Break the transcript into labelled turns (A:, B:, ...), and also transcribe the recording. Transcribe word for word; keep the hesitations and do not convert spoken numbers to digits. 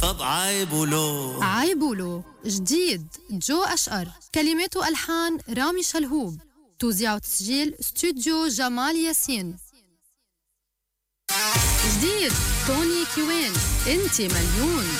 A: طب عايبولو
B: عايبولو جديد جو أشقر، كلمات وألحان رامي شلهوب، توزيع وتسجيل استوديو جمال ياسين. جديد توني كيوان، انتي مليون.